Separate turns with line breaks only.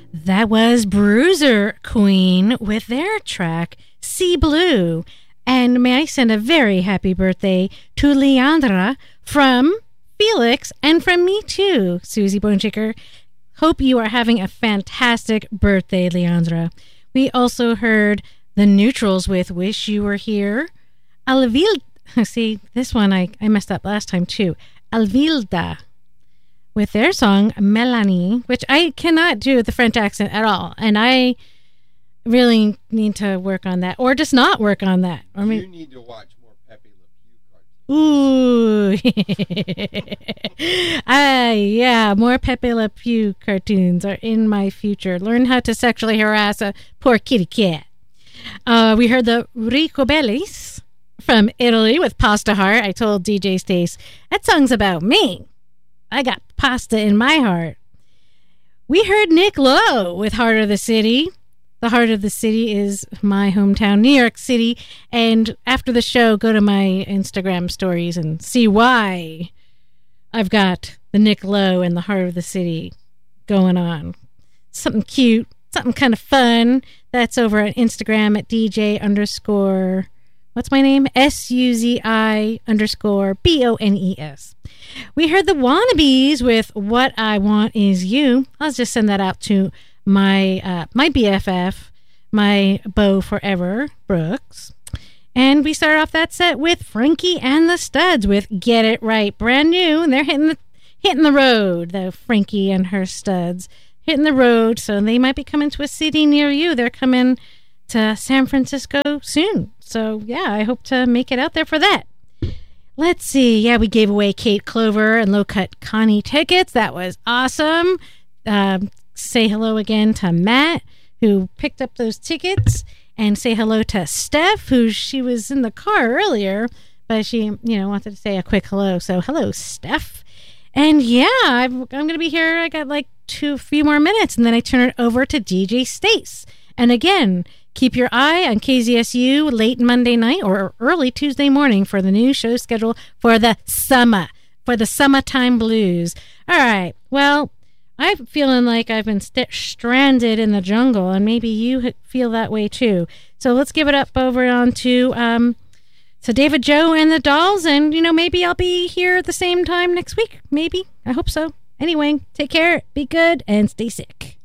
That was Bruiser Queen with their track, Sea Blue. And may I send a very happy birthday to Leandra from Felix and from me too, Susie Bonechicker. Hope you are having a fantastic birthday, Leandra. We also heard the Neutrals with Wish You Were Here. Alvilda, see, this one I messed up last time too. Alvilda with their song Melanie, which I cannot do the French accent at all. And I really need to work on that, or just not work on that. Or
you need to watch more Pepe Le Pew cartoons.
Ooh. Yeah, more Pepe Le Pew cartoons are in my future. Learn how to sexually harass a poor kitty cat. We heard the Ricobellis from Italy with Pasta Heart. I told DJ Stace, that song's about me. I got pasta in my heart. We heard Nick Lowe with Heart of the City. The heart of the city is my hometown, New York City. And after the show, go to my Instagram stories and see why I've got the Nick Lowe and the heart of the city going on. Something cute, something kind of fun. That's over on Instagram at DJ _ what's my name? SUZI_BONES. We heard the Wannabes with What I Want Is You. I'll just send that out to my BFF, my beau forever, Brooks. And we start off that set with Frankie and the Studs with Get It Right, brand new, and they're hitting the road. The Frankie and her Studs hitting the road, so they might be coming to a city near you. They're coming to San Francisco soon. So yeah, I hope to make it out there for that. Let's see. Yeah, we gave away Kate Clover and Low Cut Connie tickets. That was awesome. Say hello again to Matt, who picked up those tickets, and say hello to Steph, who she was in the car earlier, but she, wanted to say a quick hello. So hello, Steph. And yeah, I'm going to be here. I got like a few more minutes, and then I turn it over to DJ Stace. And again, keep your eye on KZSU late Monday night or early Tuesday morning for the new show schedule for the summertime blues. All right. Well, I'm feeling like I've been stranded in the jungle, and maybe you feel that way too. So let's give it up over on to David Joe and the Dolls, and maybe I'll be here at the same time next week. Maybe. I hope so. Anyway, take care, be good, and stay sick.